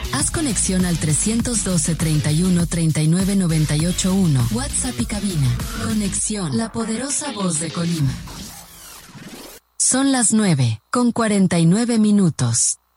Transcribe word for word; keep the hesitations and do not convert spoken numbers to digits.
Haz conexión al trescientos doce, treinta y uno, treinta y nueve, noventa y ocho uno. WhatsApp y cabina. Conexión, la poderosa voz de Colima. Son las nueve, con cuarenta y nueve minutos.